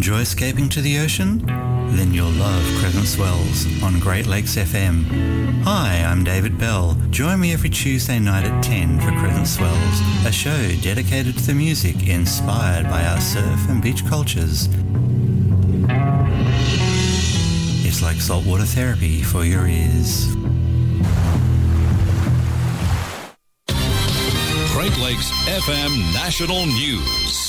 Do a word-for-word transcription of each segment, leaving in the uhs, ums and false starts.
Enjoy escaping to the ocean? Then you'll love Crescent Swells on Great Lakes F M. Hi, I'm David Bell. Join me every Tuesday night at ten for Crescent Swells, a show dedicated to the music inspired by our surf and beach cultures. It's like saltwater therapy for your ears. Great Lakes F M National News.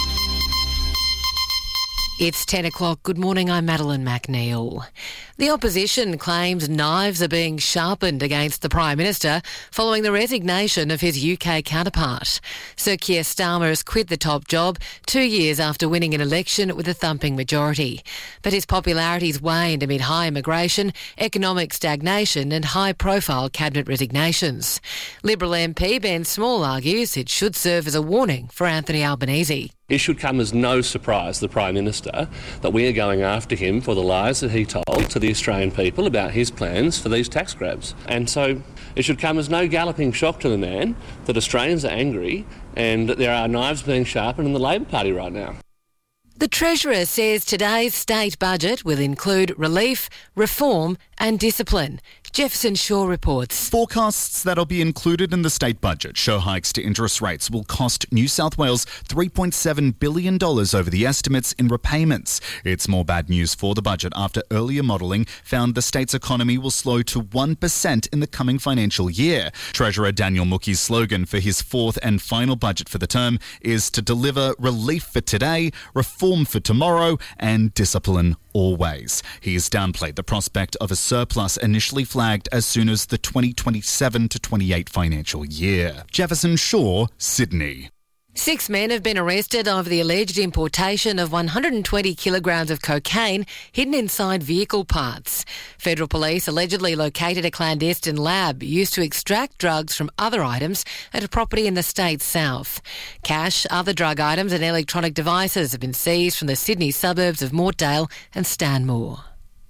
It's ten o'clock. Good morning, I'm Madeline McNeil. The opposition claims knives are being sharpened against the Prime Minister following the resignation of his U K counterpart. Sir Keir Starmer has quit the top job two years after winning an election with a thumping majority. But his popularity's waned amid high immigration, economic stagnation and high-profile cabinet resignations. Liberal M P Ben Small argues it should serve as a warning for Anthony Albanese. It should come as no surprise to the Prime Minister that we are going after him for the lies that he told to the Australian people about his plans for these tax grabs. And so it should come as no galloping shock to the man that Australians are angry and that there are knives being sharpened in the Labor Party right now. The Treasurer says today's state budget will include relief, reform and discipline. Jefferson Shaw reports. Forecasts that'll be included in the state budget show hikes to interest rates will cost New South Wales three point seven billion dollars over the estimates in repayments. It's more bad news for the budget after earlier modelling found the state's economy will slow to one percent in the coming financial year. Treasurer Daniel Mookie's slogan for his fourth and final budget for the term is to deliver relief for today, reform for tomorrow and discipline always. He has downplayed the prospect of a surplus initially flagged as soon as the twenty twenty-seven to twenty-eight financial year. Jefferson Shaw, Sydney. Six men have been arrested over the alleged importation of one hundred twenty kilograms of cocaine hidden inside vehicle parts. Federal police allegedly located a clandestine lab used to extract drugs from other items at a property in the state's south. Cash, other drug items and electronic devices have been seized from the Sydney suburbs of Mortdale and Stanmore.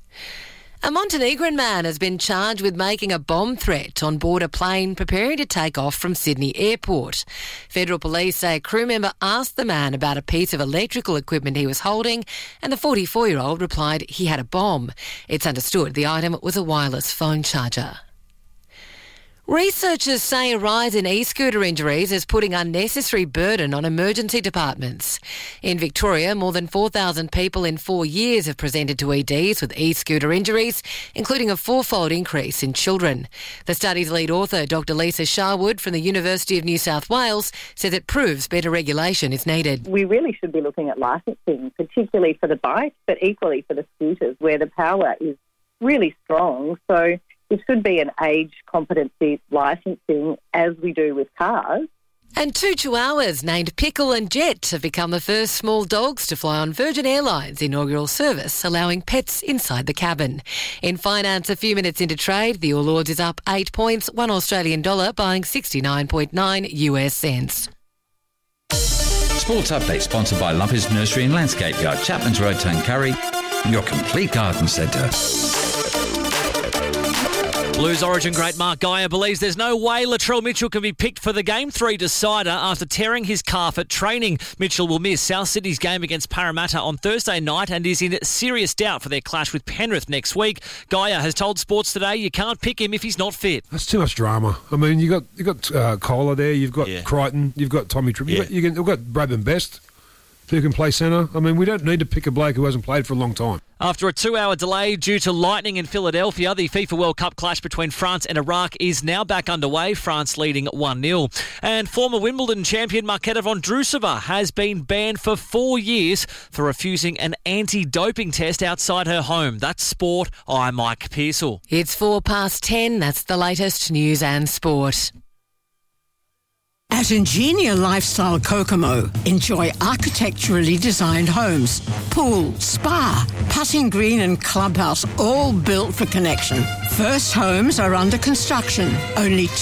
A Montenegrin man has been charged with making a bomb threat on board a plane preparing to take off from Sydney Airport. Federal police say a crew member asked the man about a piece of electrical equipment he was holding, and the forty-four-year-old replied he had a bomb. It's understood the item was a wireless phone charger. Researchers say a rise in e-scooter injuries is putting unnecessary burden on emergency departments. In Victoria, more than four thousand people in four years have presented to E Ds with e-scooter injuries, including a fourfold increase in children. The study's lead author, Doctor Lisa Sharwood from the University of New South Wales, says it proves better regulation is needed. We really should be looking at licensing, particularly for the bikes, but equally for the scooters, where the power is really strong. So it should be an age competency licensing as we do with cars. And two chihuahuas named Pickle and Jet have become the first small dogs to fly on Virgin Airlines' inaugural service, allowing pets inside the cabin. In finance, a few minutes into trade, the All Ords is up eight points, one Australian dollar buying sixty-nine point nine U S cents. Sports Update sponsored by Lumpers Nursery and Landscape Yard, Chapman's Road, Tuncurry, your complete garden centre. Blues Origin great Mark Geyer believes there's no way Latrell Mitchell can be picked for the Game three decider after tearing his calf at training. Mitchell will miss South Sydney's game against Parramatta on Thursday night and is in serious doubt for their clash with Penrith next week. Geyer has told Sports Today you can't pick him if he's not fit. That's too much drama. I mean, you got you got uh, Kohler there, you've got yeah. Crichton, you've got Tommy Tripp, yeah. you've, got, you've got Bradman Best, who can play centre. I mean, we don't need to pick a bloke who hasn't played for a long time. After a two-hour delay due to lightning in Philadelphia, the FIFA World Cup clash between France and Iraq is now back underway, France leading one nil. And former Wimbledon champion Marketa Vondrousova has been banned for four years for refusing an anti-doping test outside her home. That's sport. I'm Mike Pearsall. It's four past ten. That's the latest news and sport. At Ingenia Lifestyle Kokomo, enjoy architecturally designed homes, pool, spa, putting green and clubhouse, all built for connection. First homes are under construction. Only